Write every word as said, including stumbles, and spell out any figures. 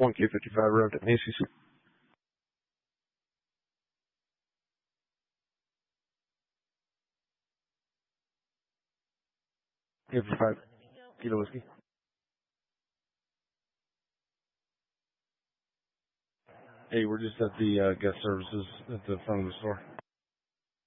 one K fifty-five arrived at Macy's. K fifty-five, Kilo Whiskey. Hey, we're just at the uh, guest services at the front of the store.